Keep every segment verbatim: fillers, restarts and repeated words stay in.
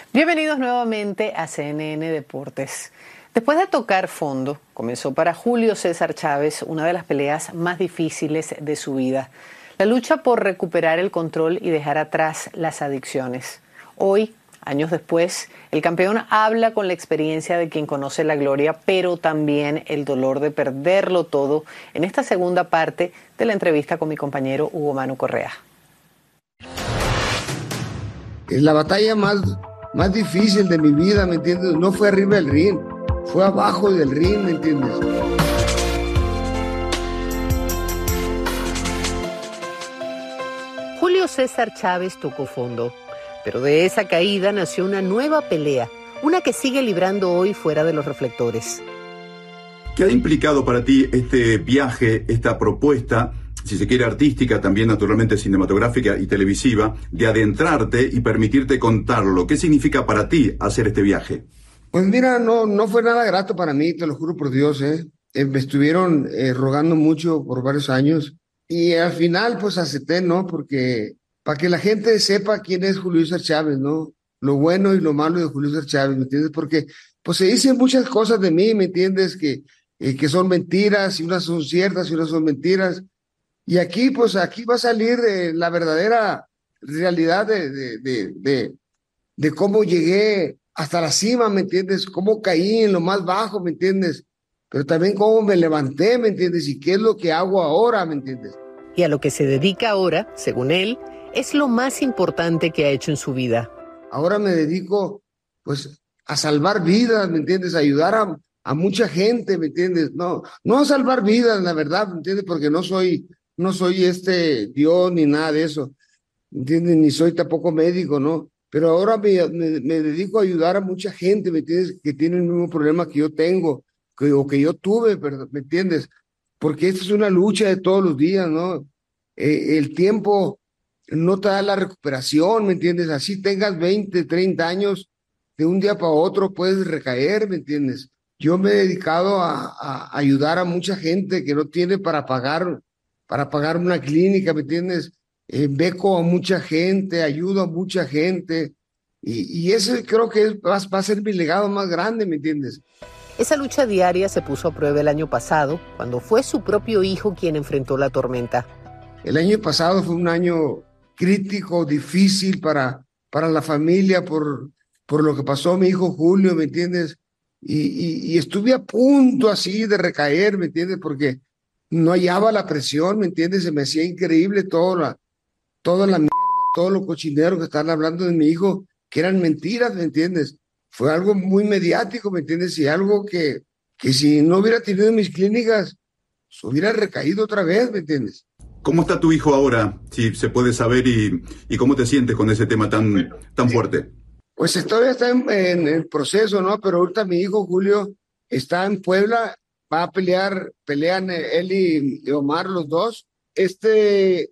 Bienvenidos nuevamente a C N N Deportes. Después de tocar fondo, comenzó para Julio César Chávez una de las peleas más difíciles de su vida. La lucha por recuperar el control y dejar atrás las adicciones. Hoy, años después, el campeón habla con la experiencia de quien conoce la gloria, pero también el dolor de perderlo todo en esta segunda parte de la entrevista con mi compañero Hugo Manu Correa. La batalla más, más difícil de mi vida, ¿me entiendes? No fue arriba del ring, fue abajo del ring, ¿me entiendes? Julio César Chávez tocó fondo, pero de esa caída nació una nueva pelea, una que sigue librando hoy fuera de los reflectores. ¿Qué ha implicado para ti este viaje, esta propuesta, si se quiere artística, también naturalmente cinematográfica y televisiva, de adentrarte y permitirte contarlo? ¿Qué significa para ti hacer este viaje? Pues mira, no, no fue nada grato para mí, te lo juro por Dios, ¿eh? Eh, me estuvieron eh, rogando mucho por varios años y al final pues acepté, ¿no? Porque para que la gente sepa quién es Julio César Chávez, ¿no? Lo bueno y lo malo de Julio César Chávez, ¿me entiendes? Porque pues se dicen muchas cosas de mí, ¿me entiendes? Que, eh, que son mentiras y unas son ciertas y unas son mentiras. Y aquí, pues aquí va a salir eh, la verdadera realidad de, de, de, de, de cómo llegué hasta la cima, ¿me entiendes? Cómo caí en lo más bajo, ¿me entiendes? Pero también cómo me levanté, ¿me entiendes? Y qué es lo que hago ahora, ¿me entiendes? Y a lo que se dedica ahora, según él, es lo más importante que ha hecho en su vida. Ahora me dedico, pues, a salvar vidas, ¿me entiendes? A ayudar a, a mucha gente, ¿me entiendes? No, no a salvar vidas, la verdad, ¿me entiendes? Porque no soy... No soy este Dios ni nada de eso, ¿entiendes? Ni soy tampoco médico, ¿no? Pero ahora me, me, me dedico a ayudar a mucha gente, ¿me entiendes? Que tiene el mismo problema que yo tengo, que, o que yo tuve, ¿me entiendes? Porque esta es una lucha de todos los días, ¿no? Eh, el tiempo no te da la recuperación, ¿me entiendes? Así tengas veinte, treinta años, de un día para otro puedes recaer, ¿me entiendes? Yo me he dedicado a, a ayudar a mucha gente que no tiene para pagar para pagar una clínica, ¿me entiendes? Eh, beco a mucha gente, ayudo a mucha gente, y, y ese creo que es, va, va a ser mi legado más grande, ¿me entiendes? Esa lucha diaria se puso a prueba el año pasado, cuando fue su propio hijo quien enfrentó la tormenta. El año pasado fue un año crítico, difícil para, para la familia, por, por lo que pasó a mi hijo Julio, ¿me entiendes? Y, y, y estuve a punto así de recaer, ¿me entiendes? Porque no hallaba la presión, ¿me entiendes? Se me hacía increíble todo la, toda la mierda, todo lo cochinero que estaban hablando de mi hijo, que eran mentiras, ¿me entiendes? Fue algo muy mediático, ¿me entiendes? Y algo que, que si no hubiera tenido mis clínicas, se hubiera recaído otra vez, ¿me entiendes? ¿Cómo está tu hijo ahora, si se puede saber, y, y cómo te sientes con ese tema tan, tan fuerte? Pues todavía está en, en el proceso, ¿no? Pero ahorita mi hijo Julio está en Puebla. Va a pelear, pelean él y Omar los dos. Este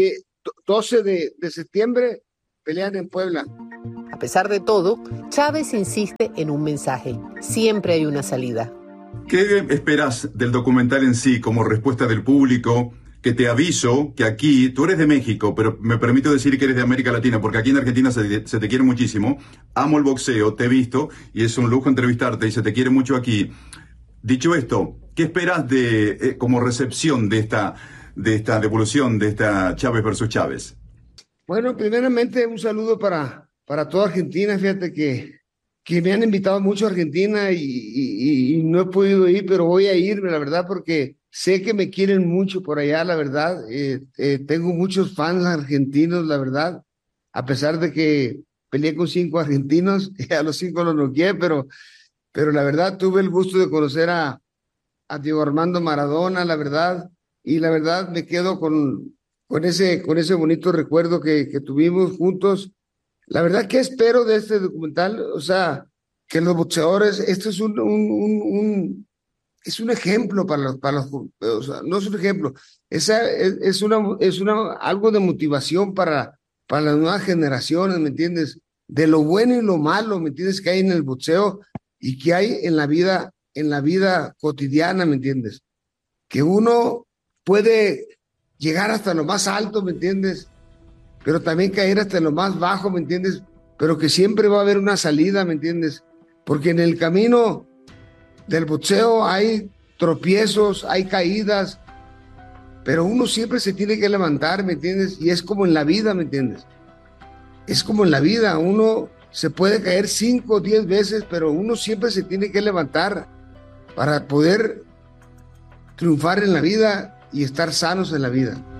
doce de, de septiembre pelean en Puebla. A pesar de todo, Chávez insiste en un mensaje. Siempre hay una salida. ¿Qué esperas del documental en sí como respuesta del público? Que te aviso que aquí, tú eres de México, pero me permito decir que eres de América Latina, porque aquí en Argentina se, se te quiere muchísimo. Amo el boxeo, te he visto y es un lujo entrevistarte y se te quiere mucho aquí. Dicho esto, ¿qué esperas de eh, como recepción de esta, de esta devolución, de esta Chávez versus Chávez? Bueno, primeramente un saludo para, para toda Argentina. Fíjate que, que me han invitado mucho a Argentina y, y, y no he podido ir, pero voy a irme, la verdad, porque sé que me quieren mucho por allá, la verdad. Eh, eh, tengo muchos fans argentinos, la verdad, a pesar de que peleé con cinco argentinos, y a los cinco los noqueé, pero... Pero la verdad tuve el gusto de conocer a, a Diego Armando Maradona, la verdad, y la verdad me quedo con, con, ese, con ese bonito recuerdo que, que tuvimos juntos. La verdad, ¿qué espero de este documental? O sea, que los boxeadores, esto es un, un, un, un es un ejemplo para los, para los, o sea, no es un ejemplo, es, es, es, una, es una, algo de motivación para, para las nuevas generaciones, ¿me entiendes? De lo bueno y lo malo, ¿me entiendes? Que hay en el boxeo y que hay en la vida, en la vida cotidiana, ¿me entiendes? Que uno puede llegar hasta lo más alto, ¿me entiendes? Pero también caer hasta lo más bajo, ¿me entiendes? pero que siempre va a haber una salida, ¿me entiendes? Porque en el camino del boxeo hay tropiezos, hay caídas, pero uno siempre se tiene que levantar, ¿me entiendes? Y es como en la vida, ¿me entiendes? Es como en la vida, uno se puede caer cinco o diez veces, pero uno siempre se tiene que levantar para poder triunfar en la vida y estar sanos en la vida.